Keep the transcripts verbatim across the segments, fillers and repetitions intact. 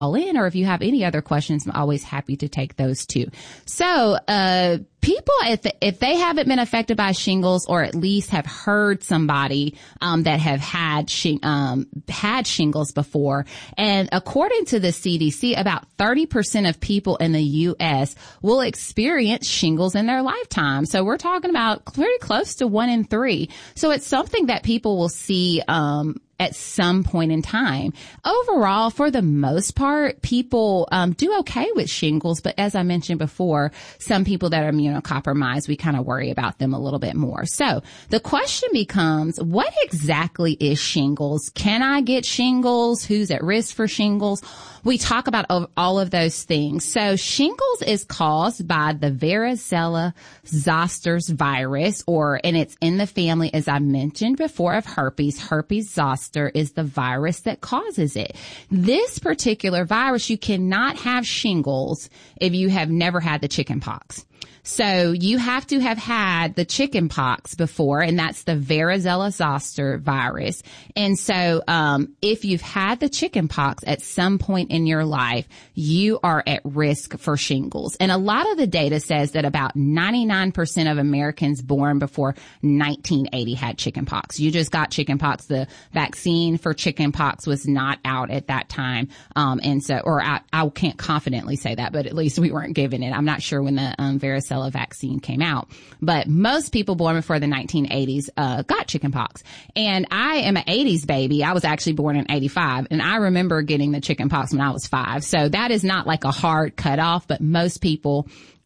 in, or if you have any other questions, I'm always happy to take those too. So, uh, people, if, if they haven't been affected by shingles, or at least have heard somebody, um, that have had, shing, um, had shingles before. And according to the C D C, about thirty percent of people in the U S will experience shingles in their lifetime. So we're talking about pretty close to one in three. So it's something that people will see, um, at some point in time. Overall, for the most part, people um, do okay with shingles, but as I mentioned before, some people that are immunocompromised, we kind of worry about them a little bit more. So the question becomes, what exactly is shingles? Can I get shingles? Who's at risk for shingles? We talk about all of those things. So shingles is caused by the varicella zoster virus, or, and it's in the family, as I mentioned before, of herpes. Herpes zoster is the virus that causes it. This particular virus, you cannot have shingles if you have never had the chicken pox. So you have to have had the chicken pox before, and that's the varicella zoster virus. And so, um, if you've had the chicken pox at some point in your life, you are at risk for shingles. And a lot of the data says that about ninety-nine percent of Americans born before nineteen eighty had chicken pox. You just got chicken pox. The vaccine for chicken pox was not out at that time. Um, and so, or I, I can't confidently say that, but at least we weren't given it. I'm not sure when the, um, varicella vaccine came out, but most people born before the nineteen eighties uh got chickenpox. And I am an eighties baby. I was actually born in eighty-five, and I remember getting the chickenpox when I was five. So that is not like a hard cutoff, but most people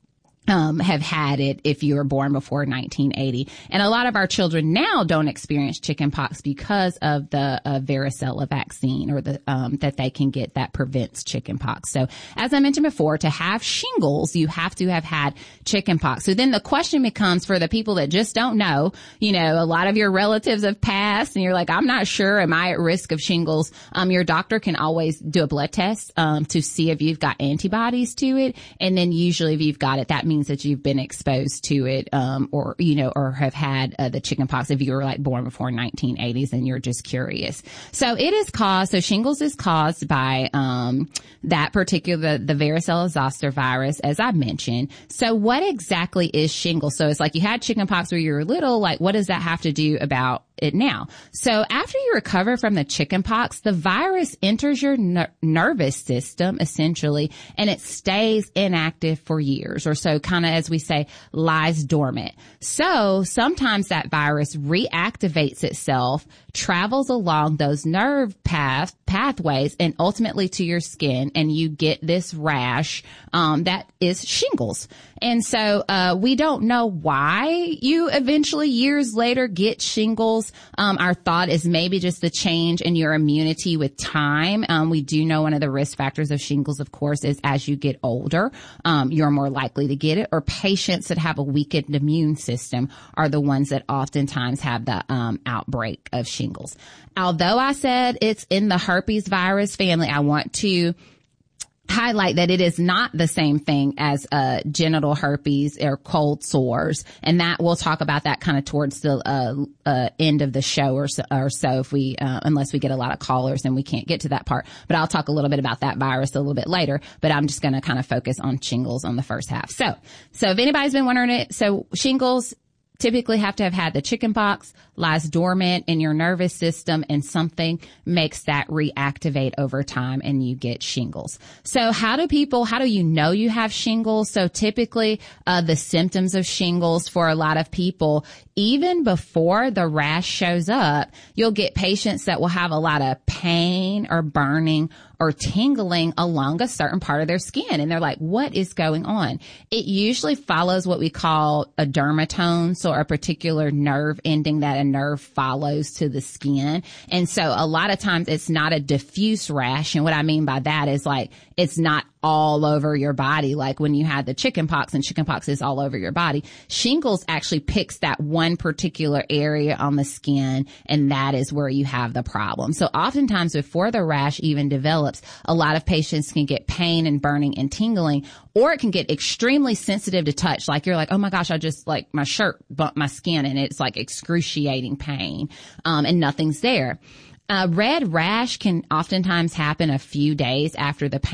Um, have had it if you were born before nineteen eighty. And a lot of our children now don't experience chickenpox because of the uh, varicella vaccine, or the, um, that they can get that prevents chickenpox. So as I mentioned before, to have shingles, you have to have had chickenpox. So then the question becomes, for the people that just don't know, you know, a lot of your relatives have passed and you're like, I'm not sure. Am I at risk of shingles? Um, your doctor can always do a blood test, um, to see if you've got antibodies to it. And then usually if you've got it, that means that you've been exposed to it, um, or, you know, or have had uh, the chickenpox if you were like born before nineteen eighties and you're just curious. So it is caused, so shingles is caused by, um, that particular, the varicella zoster virus, as I mentioned. So what exactly is shingles? So it's like you had chickenpox when you were little, like what does that have to do about it now? So after you recover from the chickenpox, the virus enters your ner- nervous system essentially, and it stays inactive for years, or so, kind of, as we say, lies dormant. So sometimes that virus reactivates itself, travels along those nerve path pathways, and ultimately to your skin, and you get this rash um that is shingles. And so uh we don't know why you eventually years later get shingles. Um our thought is maybe just the change in your immunity with time. Um we do know one of the risk factors of shingles, of course, is as you get older, um you're more likely to get it, or patients that have a weakened immune system are the ones that oftentimes have the um outbreak of shingles. Although I said it's in the herpes virus family, I want to highlight that it is not the same thing as uh genital herpes or cold sores, and that we'll talk about that kind of towards the uh, uh end of the show or so, or so if we uh, unless we get a lot of callers and we can't get to that part. But I'll talk a little bit about that virus a little bit later, but I'm just going to kind of focus on shingles on the first half. So so if anybody's been wondering it, so shingles typically have to have had the chickenpox, lies dormant in your nervous system, and something makes that reactivate over time and you get shingles. So how do people, how do you know you have shingles? So typically, uh, the symptoms of shingles for a lot of people, even before the rash shows up, you'll get patients that will have a lot of pain or burning or tingling along a certain part of their skin. And they're like, what is going on? It usually follows what we call a dermatome, so a particular nerve ending that a nerve follows to the skin. And so a lot of times it's not a diffuse rash. And what I mean by that is like, it's not all over your body. Like when you had the chickenpox, and chickenpox is all over your body. Shingles actually picks that one particular area on the skin, and that is where you have the problem. So oftentimes before the rash even develops, a lot of patients can get pain and burning and tingling, or it can get extremely sensitive to touch. Like you're like, oh my gosh, I just like my shirt bumped my skin, and it's like excruciating pain, um, and nothing's there. Uh, red rash can oftentimes happen a few days after the